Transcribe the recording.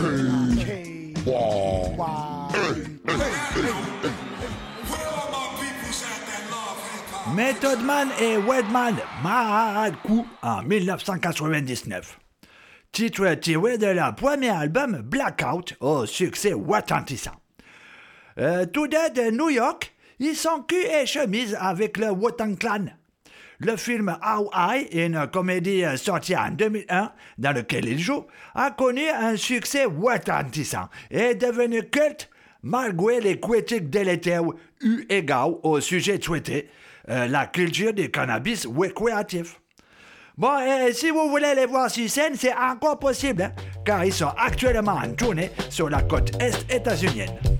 Method Man et Redman, Mad Coup en 1999. Titre tiré de leur premier album Blackout au succès retentissant. Tous deux de New York, ils sont cul et chemise avec le Wu-Tang Clan. Le film How High, une comédie sortie en 2001 dans lequel ils jouent, a connu un succès retentissant et est devenu culte malgré les critiques délétères eu égard au sujet traité, la culture du cannabis récréatif. Bon, si vous voulez les voir sur scène, c'est encore possible, hein, car ils sont actuellement en tournée sur la côte est états-unienne.